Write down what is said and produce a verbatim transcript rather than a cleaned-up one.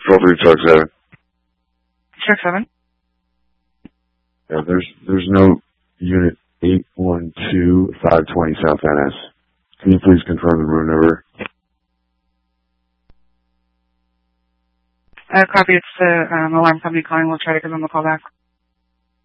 Feel free to talk seven. Check seven. Yeah, there's there's no unit eight one two five twenty South N S. Can you please confirm the room number? Uh, copy. It's the um, alarm company calling. We'll try to give them a call back.